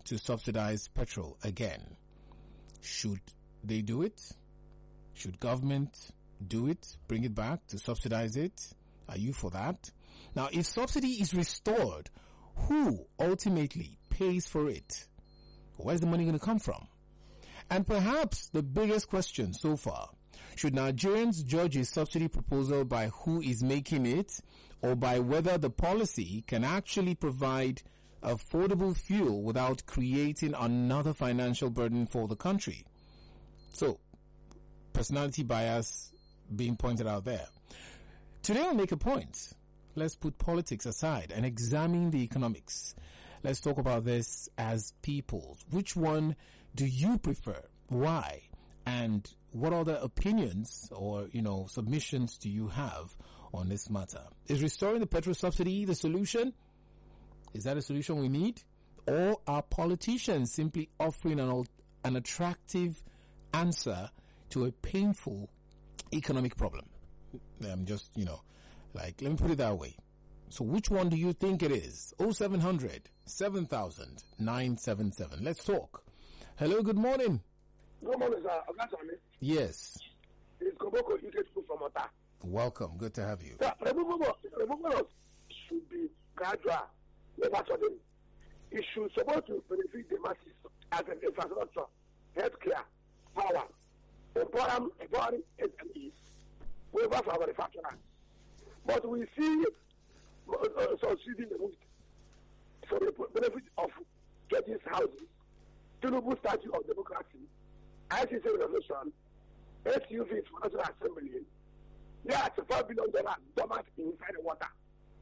to subsidize petrol again. Should they do it? Should government do it? Bring it back to subsidize it? Are you for that? Now, if subsidy is restored, who ultimately pays for it? Where's the money going to come from? And perhaps the biggest question so far, should Nigerians judge a subsidy proposal by who is making it or by whether the policy can actually provide affordable fuel without creating another financial burden for the country? So, personality bias being pointed out there. Today I'll make a point. Let's put politics aside and examine the economics. Let's talk about this as peoples. Which one do you prefer? Why? And what other opinions or, submissions do you have on this matter? Is restoring the petrol subsidy the solution? Is that a solution we need? Or are politicians simply offering an attractive answer to a painful economic problem? I'm just, let me put it that way. So which one do you think it is? 0700 7000 977. Let's talk. Hello, good morning. Good morning, sir. Yes. It's Koboko UK from Ota. Welcome. Good to have you. Sir, removal should be gradual, never sudden. It should support to benefit the masses as an infrastructure, healthcare, power, empowering SMEs, waiver for our manufacturers. But we see subsidy removed for the benefit of getting houses, Tinubu statue of democracy, ICC revolution, SUVs for National Assembly. They are $5 billion dormant inside the water.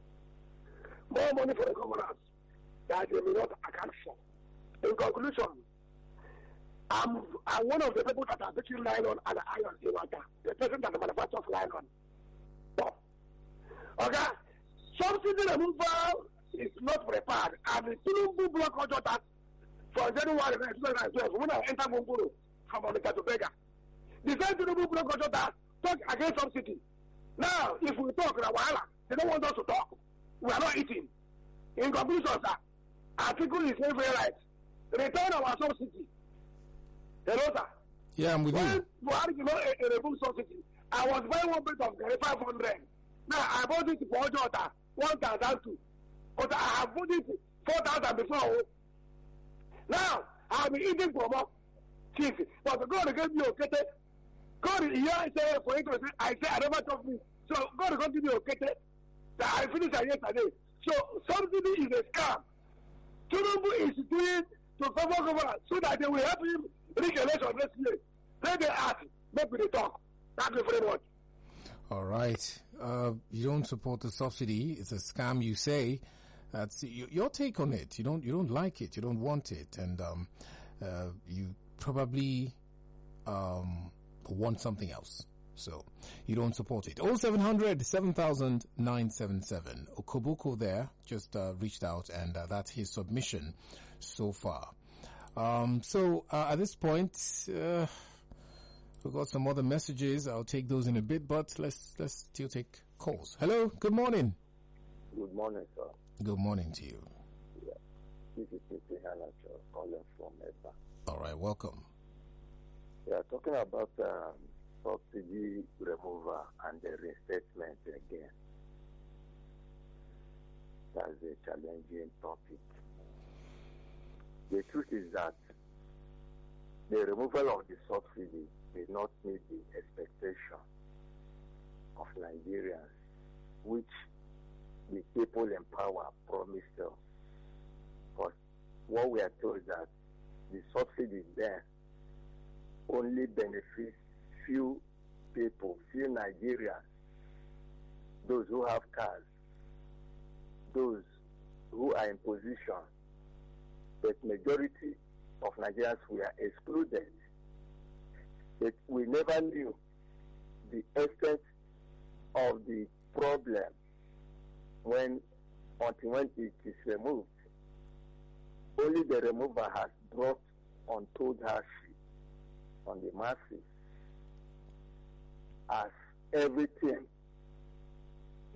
More money for the governors that they may not account for. In conclusion, I'm one of the people that are making nylon and iron in water. The person that manufactures nylon. Okay? Subsidy removal is not prepared. And the Tinubu block budget that for January 2012, when I enter Munguru from Monica to Bega, the same Tinubu block budget that talk against subsidy. Now, if we talk in a while, they don't want us to talk. We are not eating. In conclusion, sir, article is very right. Return our subsidy. Hello, sir. Yeah, I'm with you. When Buhari did not remove subsidy, I was buying one bit of 500. Now, I bought it for Ojota, 1,002. But I have bought it 4,000 before. Now, I'll be eating for more. But God gave me okay. God, here I say, for interest, I say, I never talk me. So, God going to give me okay. That I finished yesterday. So, subsidy is a scam. Tinubu is doing to favor government so that they will help him reach election next year. Then they ask, maybe they talk. Thank you very much. All right. You don't support the subsidy. It's a scam, you say. That's your take on it. You don't like it. You don't want it. And, you probably, want something else. So you don't support it. 0700 7000 977. Okoboko there just reached out, and that's his submission so far. So at this point, we've got some other messages. I'll take those in a bit, but let's still take calls. Hello, good morning. Good morning, sir. Good morning to you. Yeah. This is Mr. Hanacho calling from EPA. All right, welcome. We are talking about subsidy removal and the reinstatement again. That's a challenging topic. The truth is that the removal of the subsidy did not meet the expectation of Nigerians, which the people in power promised us. But what we are told is that the subsidy there only benefits few people, few Nigerians, those who have cars, those who are in position, but majority of Nigerians were excluded. But we never knew the extent of the problem until when it is removed. Only the removal has brought untold hardship on the masses, as everything,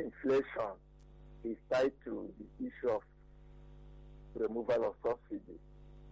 inflation, is tied to the issue of removal of subsidy.